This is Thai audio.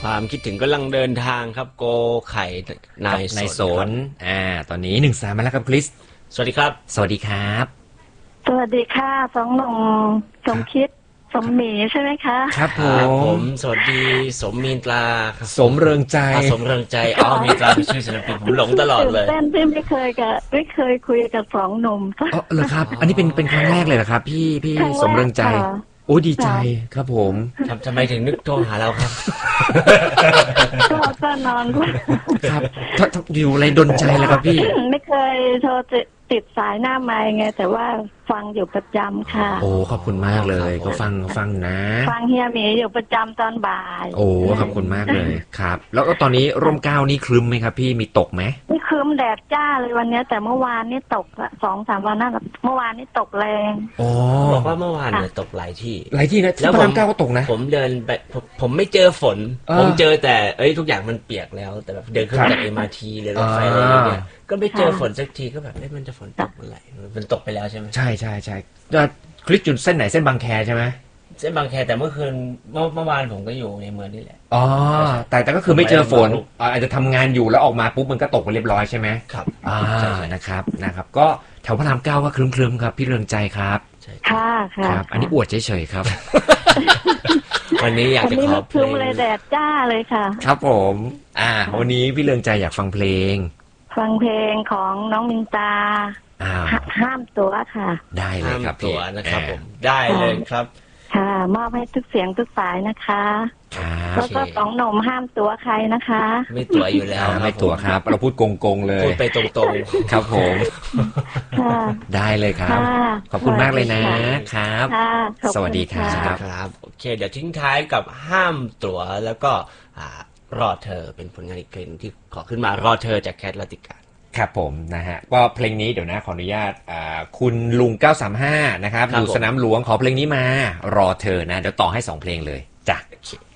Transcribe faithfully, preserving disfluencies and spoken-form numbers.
ความคิดถึงกำลังเดินทางครับโกไข่นายนายสนอ่าตอนนี้หนึ่งสามมาแล้วครับคริสสวัสดีครับสวัสดีครับสวัสดีค่ะสองหนุ่มสมคิดสมหมีใช่ไหมคะครับผมสวัสดีสมมีนตราสมเริงใจสมเริงใจอ๋อมีนตราเป็นชื่อศิลปินผมหลงตลอดเลยเต้นที่ไม่เคยกับไม่เคยคุยกับสองหนุ่มอ๋อเหรอครับอันนี้เป็นเป็นครั้งแรกเลยเหรอครับพี่พี่สมเริงใจโอ้ดีใจครับผมทำไมถึงนึกโทรหาเราครับก็ก็นอนครับอยู่อะไรดลใจแล้วครับพี่ไม่เคยโทรติดสายหน้าไมค์ไงแต่ว่าฟังอยู่ประจำค่ะโอ้ขอบคุณมากเลยก็ฟังฟังนะฟังเฮียหมีอยู่ประจำตอนบ่ายโอ้ขอบคุณมากเลยครับแล้วก็ตอนนี้ร่มเกล้านี่ครึ้มไหมครับพี่มีตกไหมไม่ครึ้มแดดจ้าเลยวันนี้แต่เมื่อวานนี่ตกสองสามวันนั่นเมื่อวานนี่ตกแรงโอ้บอกว่าเมื่อวานเนี่ยตกหลายที่หลายที่นะแล้วร่มเกล้าก็ตกนะผมเดินไปผมไม่เจอฝนผมเจอแต่เอ้ยทุกอย่างมันเปียกแล้วแต่แบบเดินขึ้นจาก เอ็ม อาร์ ที เลยรถไฟอะไรอย่างเงี้ยก็ไม่เจอฝนสักทีก็แบบเอ๊ะมันจะฝนตกเมื่อไหร่มันตกไปแล้วใช่ไหมใช่ใช่ใช่จะคลิกจุดเส้นไหนเส้นบางแคใช่ไหมเส้นบางแคแต่เมื่อคืนเมื่อเมื่อวานผมก็อยู่ในเมืองนี่แหละอ๋อแต่แต่ก็คือไม่เจอฝนอาจจะทำงานอยู่แล้วออกมาปุ๊บมันก็ตกไปเรียบร้อยใช่ไหมครับอ่านะครับนะครับก็แถวพระรามเก้าก็ครึ้มๆครับพี่เรืองใจครับค่ะครับอันนี้อวดเฉยๆครับวันนี้อยากจะขอเพลงเลยแดดจ้าเลยค่ะครับผมอ่าวันนี้พี่เรืองใจอยากฟังเพลงฟังเพลงของน้องมินตาห้ามตัวค่ะได้เลยครับตัวนะครับผมได้เลยครับค่ะมอบให้ทุกเสียงทุกสายนะคะแล้วก็สองหนุ่มห้ามตัวใครนะคะไม่ตัวอยู่แล้วไม่ตัวครับเราพูดโกงๆเลยพูดไปตรงๆครับผมได้เลยครับขอบคุณมากเลยนะครับสวัสดีครับครับโอเคเดี๋ยวทิ้งท้ายกับห้ามตัวแล้วก็รอเธอเป็นผลงานอีกเพลงที่ขอขึ้นมารอเธอจากแคทลาติกาครับผมนะฮะก็เพลงนี้เดี๋ยวนะขออนุญาตคุณลุงเก้าสามห้านะครับอยู่สนามหลวงขอเพลงนี้มารอเธอนะเดี๋ยวต่อให้สองเพลงเลยจ้ะ